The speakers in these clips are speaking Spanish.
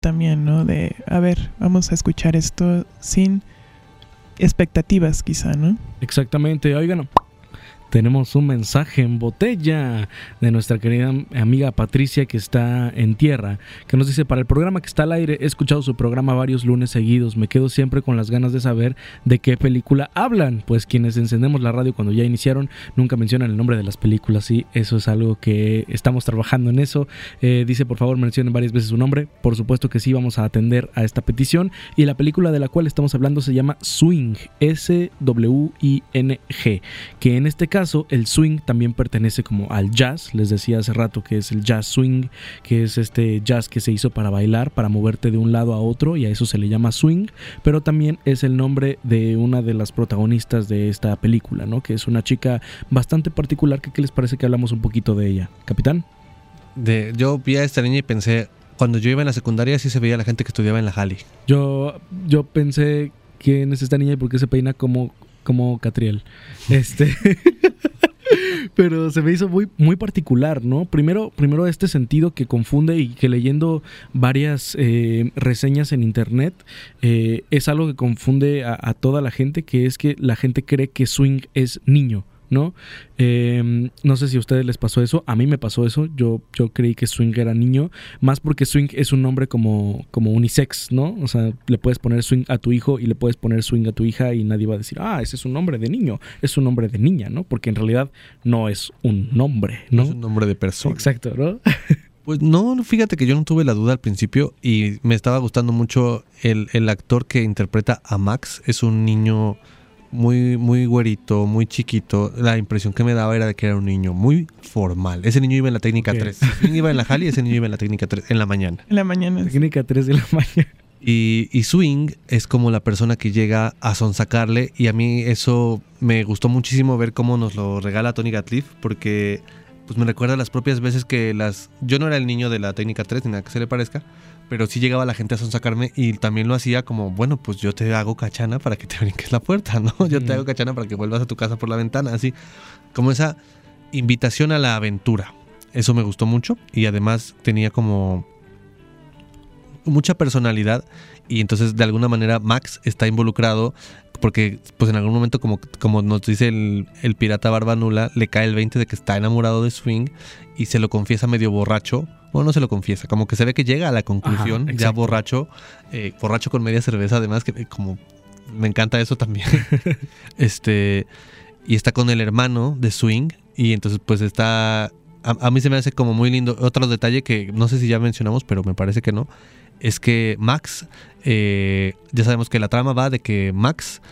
también, ¿no? De, a ver, vamos a escuchar esto sin expectativas quizá, ¿no? Exactamente, oigan, tenemos un mensaje en botella de nuestra querida amiga Patricia, que está en tierra, que nos dice: para el programa que está al aire, he escuchado su programa varios lunes seguidos, me quedo siempre con las ganas de saber de qué película hablan, pues quienes encendemos la radio cuando ya iniciaron nunca mencionan el nombre de las películas, y eso es algo que estamos trabajando en eso. Dice, por favor mencionen varias veces su nombre. Por supuesto que sí, vamos a atender a esta petición, y la película de la cual estamos hablando se llama Swing, S-W-I-N-G, que en este caso el swing también pertenece como al jazz. Les decía hace rato que es el jazz swing, que es este jazz que se hizo para bailar, para moverte de un lado a otro, y a eso se le llama swing, pero también es el nombre de una de las protagonistas de esta película, ¿no? Que es una chica bastante particular. ¿Qué les parece que hablamos un poquito de ella, capitán? Yo vi a esta niña y pensé, cuando yo iba en la secundaria sí se veía la gente que estudiaba en la Jali. Yo pensé, ¿quién es esta niña y por qué se peina como Catriel? Pero se me hizo muy, muy particular, ¿no? Primero este sentido que confunde, y que leyendo varias reseñas en internet es algo que confunde a toda la gente, que es que la gente cree que swing es niño, ¿no? No sé si a ustedes les pasó eso. A mí me pasó eso. Yo creí que swing era niño, más porque swing es un nombre como unisex, ¿no? O sea, le puedes poner swing a tu hijo y le puedes poner swing a tu hija, y nadie va a decir, ese es un nombre de niño, es un nombre de niña, ¿no? Porque en realidad no es un nombre, ¿no? No es un nombre de persona. Exacto, ¿no? Pues no, fíjate que yo no tuve la duda al principio, y me estaba gustando mucho el actor que interpreta a Max. Es un niño muy, muy güerito, muy chiquito. La impresión que me daba era de que era un niño muy formal. Ese niño iba en la técnica 3. Ese iba en la Jali, ese niño iba en la técnica 3 en la mañana. En la mañana. Técnica 3 de la mañana. Y swing es como la persona que llega a sonsacarle, y a mí eso me gustó muchísimo ver cómo nos lo regala Tony Gatliff, porque pues me recuerda las propias veces que yo no era el niño de la técnica 3 ni nada que se le parezca, pero sí llegaba la gente a sonsacarme, y también lo hacía como, bueno, pues yo te hago cachana para que te brinques la puerta, ¿no? Yo te hago cachana para que vuelvas a tu casa por la ventana, así como esa invitación a la aventura. Eso me gustó mucho, y además tenía como mucha personalidad, y entonces de alguna manera Max está involucrado, porque pues en algún momento, como nos dice el pirata Barbanula, le cae el 20 de que está enamorado de swing, y se lo confiesa medio borracho. Bueno, no se lo confiesa, como que se ve que llega a la conclusión. Ajá, ya borracho con media cerveza, además, que como me encanta eso también. Y está con el hermano de swing, y entonces pues está, a mí se me hace como muy lindo. Otro detalle que no sé si ya mencionamos, pero me parece que no, es que Max, ya sabemos que la trama va de que Max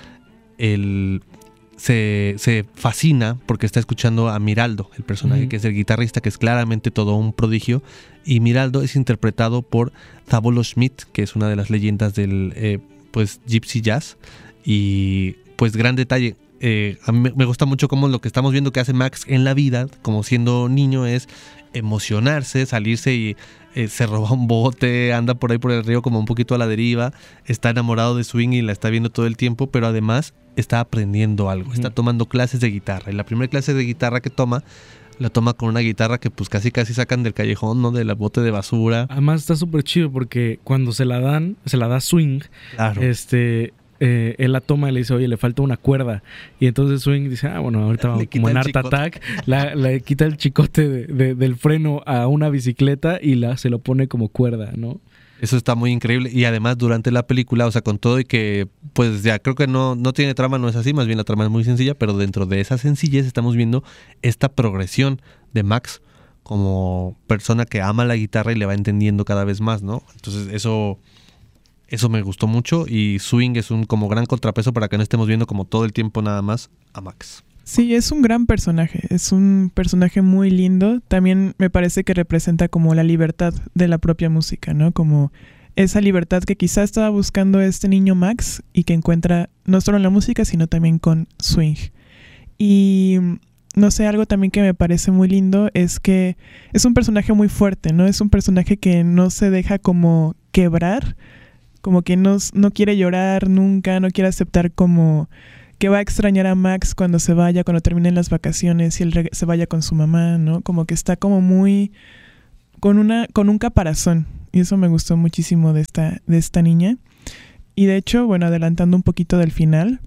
se fascina porque está escuchando a Miraldo, el personaje que es el guitarrista, que es claramente todo un prodigio, y Miraldo es interpretado por Zabolo Schmidt, que es una de las leyendas del pues Gypsy Jazz. Y pues gran detalle, a mí me gusta mucho cómo lo que estamos viendo que hace Max en la vida, como siendo niño, es emocionarse, salirse y se roba un bote, anda por ahí por el río como un poquito a la deriva, está enamorado de swing y la está viendo todo el tiempo, pero además está aprendiendo algo, está tomando clases de guitarra, y la primera clase de guitarra que toma, la toma con una guitarra que pues casi sacan del callejón, ¿no? Del bote de basura. Además está súper chido porque cuando se la da swing, claro. Él la toma y le dice, oye, le falta una cuerda, y entonces swing dice, bueno, ahorita vamos, como en Art Attack, le quita el chicote del freno a una bicicleta y se lo pone como cuerda, ¿no? Eso está muy increíble, y además durante la película, o sea, con todo y que pues ya creo que no tiene trama, no es así, más bien la trama es muy sencilla, pero dentro de esa sencillez estamos viendo esta progresión de Max como persona que ama la guitarra y le va entendiendo cada vez más, ¿no? Entonces eso me gustó mucho, y swing es un como gran contrapeso para que no estemos viendo como todo el tiempo nada más a Max. Sí, es un gran personaje, es un personaje muy lindo. También me parece que representa como la libertad de la propia música, ¿no? Como esa libertad que quizá estaba buscando este niño Max, y que encuentra no solo en la música, sino también con swing. Y no sé, algo también que me parece muy lindo es que es un personaje muy fuerte, ¿no? Es un personaje que no se deja como quebrar, como que no quiere llorar nunca, no quiere aceptar como que va a extrañar a Max cuando se vaya, cuando terminen las vacaciones y él se vaya con su mamá, ¿no? Como que está como muy con un caparazón, Y eso me gustó muchísimo de esta niña. Y de hecho, bueno, adelantando un poquito del final.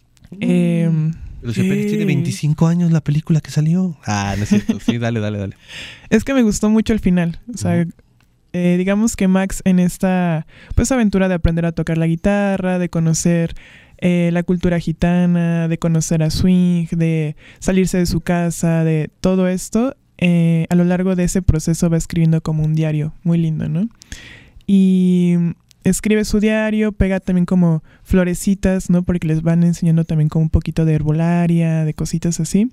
Pero si apenas tiene 25 años la película que salió. No es cierto. Sí, dale. Es que me gustó mucho el final. O sea, digamos que Max en esta pues aventura de aprender a tocar la guitarra, de conocer la cultura gitana, de conocer a Swing, de salirse de su casa, de todo esto, a lo largo de ese proceso va escribiendo como un diario muy lindo, ¿no? Y escribe su diario, pega también como florecitas, ¿no? Porque les van enseñando también como un poquito de herbolaria, de cositas así.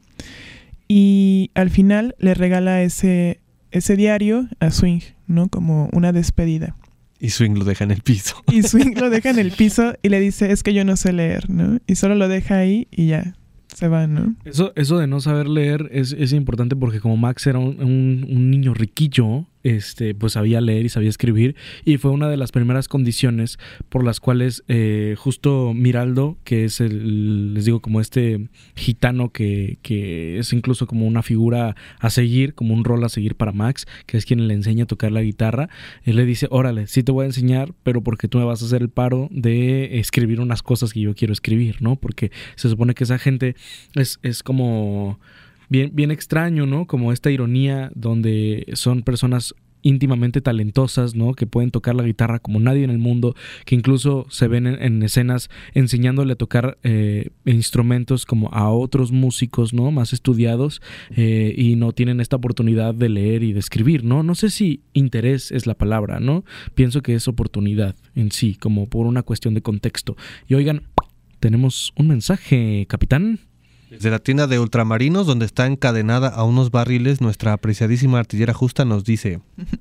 Y al final le regala ese diario a Swing, ¿no? Como una despedida. Y Swing lo deja en el piso. Y Swing lo deja en el piso y le dice, es que yo no sé leer, ¿no? Y solo lo deja ahí y ya, se va, ¿no? Eso de no saber leer es importante porque como Max era un niño riquillo, pues sabía leer y sabía escribir, y fue una de las primeras condiciones por las cuales justo Miraldo, que es les digo, como este gitano que es incluso como una figura a seguir, como un rol a seguir para Max, que es quien le enseña a tocar la guitarra, él le dice, órale, sí te voy a enseñar, pero porque tú me vas a hacer el paro de escribir unas cosas que yo quiero escribir, ¿no? Porque se supone que esa gente es como bien extraño, ¿no? Como esta ironía donde son personas íntimamente talentosas, ¿no? Que pueden tocar la guitarra como nadie en el mundo, que incluso se ven en escenas enseñándole a tocar instrumentos como a otros músicos, ¿no? Más estudiados, y no tienen esta oportunidad de leer y de escribir, ¿no? No sé si interés es la palabra, ¿no? Pienso que es oportunidad en sí, como por una cuestión de contexto. Y oigan, tenemos un mensaje, capitán. Desde la tienda de ultramarinos, donde está encadenada a unos barriles, nuestra apreciadísima artillera justa nos dice: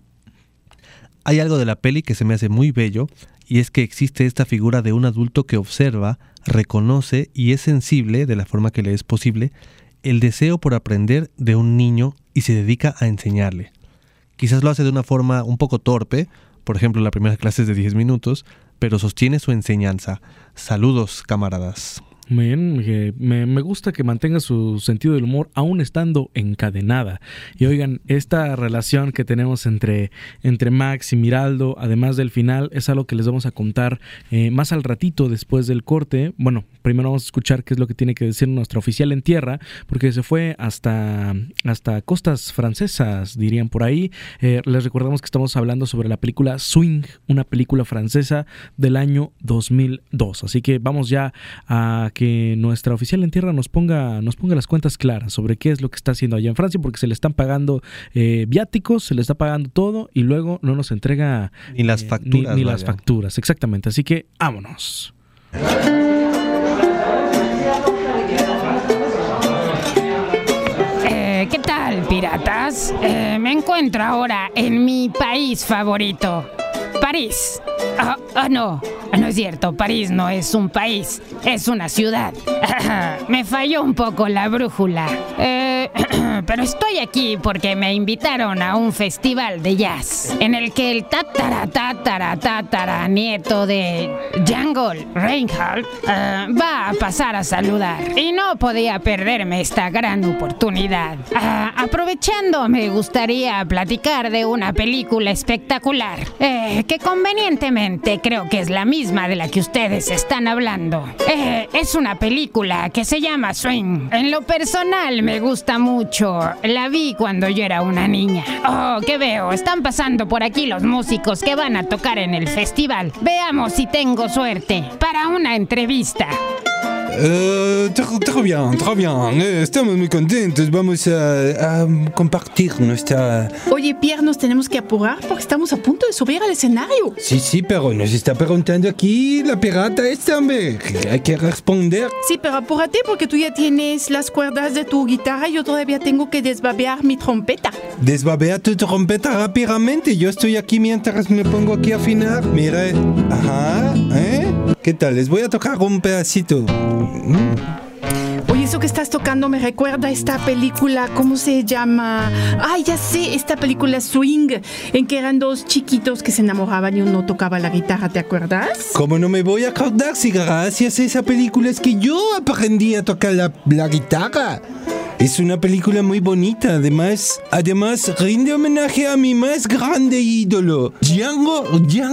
hay algo de la peli que se me hace muy bello, y es que existe esta figura de un adulto que observa, reconoce y es sensible, de la forma que le es posible, el deseo por aprender de un niño y se dedica a enseñarle. Quizás lo hace de una forma un poco torpe, por ejemplo la primera clase es de 10 minutos, pero sostiene su enseñanza. Saludos, camaradas. Me gusta que mantenga su sentido del humor aún estando encadenada. Y oigan, esta relación que tenemos entre Max y Miraldo, además del final, es algo que les vamos a contar más al ratito después del corte. Bueno, primero vamos a escuchar qué es lo que tiene que decir nuestra oficial en tierra, porque se fue hasta costas francesas, dirían por ahí. Les recordamos que estamos hablando sobre la película Swing, una película francesa del año 2002. Así que vamos ya a que nuestra oficial en tierra nos ponga las cuentas claras sobre qué es lo que está haciendo allá en Francia, porque se le están pagando viáticos, se le está pagando todo y luego no nos entrega ni las facturas. Ni las facturas, exactamente. Así que vámonos. ¿Qué tal, piratas? Me encuentro ahora en mi país favorito, París. No es cierto, París no es un país, es una ciudad. Me falló un poco la brújula. Pero estoy aquí porque me invitaron a un festival de jazz en el que el tatara nieto de Django Reinhardt va a pasar a saludar. Y no podía perderme esta gran oportunidad. Aprovechando, me gustaría platicar de una película espectacular que convenientemente creo que es la misma de la que ustedes están hablando. Es una película que se llama Swing. En lo personal me gusta mucho. La vi cuando yo era una niña. Oh, ¿qué veo? Están pasando por aquí los músicos que van a tocar en el festival. Veamos si tengo suerte para una entrevista. Très bien. Estamos muy contentos. Vamos a compartir nuestra... Oye, Pierre, nos tenemos que apurar porque estamos a punto de subir al escenario. Sí, pero nos está preguntando aquí la pirata esta, hombre. Hay que responder. Sí, pero apúrate porque tú ya tienes las cuerdas de tu guitarra y yo todavía tengo que desbabear mi trompeta. Desbabea tu trompeta rápidamente. Yo estoy aquí mientras me pongo aquí a afinar. Mira. Ajá, ¿qué tal? Les voy a tocar un pedacito. Oye, eso que estás tocando me recuerda a esta película, ¿cómo se llama? Ay, ya sé, esta película Swing, en que eran dos chiquitos que se enamoraban y uno tocaba la guitarra, ¿te acuerdas? ¿Cómo no me voy a acordar si gracias a esa película es que yo aprendí a tocar la guitarra? Es una película muy bonita, además rinde homenaje a mi más grande ídolo, Django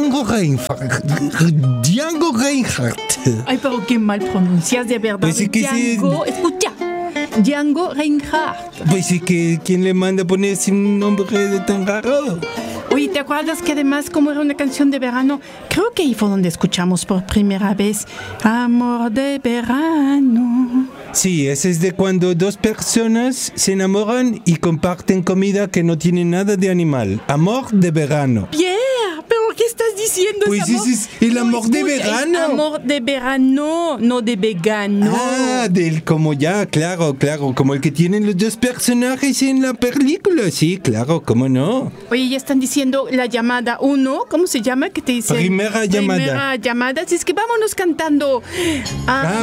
Reinhardt. Ay, pero qué mal pronuncias de verdad. Pues es que Django, escucha, Django Reinhardt. Pues es que ¿quién le manda a ponerse un nombre de tan raro? Oye, ¿te acuerdas que además como era una canción de verano? Creo que ahí fue donde escuchamos por primera vez Amor de verano. Sí, ese es de cuando dos personas se enamoran y comparten comida que no tiene nada de animal. Amor de verano. Pierre, ¿pero qué estás diciendo? Pues ese es el amor de verano. Es amor de verano, no de vegano. Ah, como como el que tienen los dos personajes en la película. Sí, claro, cómo no. Oye, ya están diciendo la llamada 1, ¿cómo se llama? ¿Qué te dice? Primera llamada. Primera llamada, así es que vámonos cantando.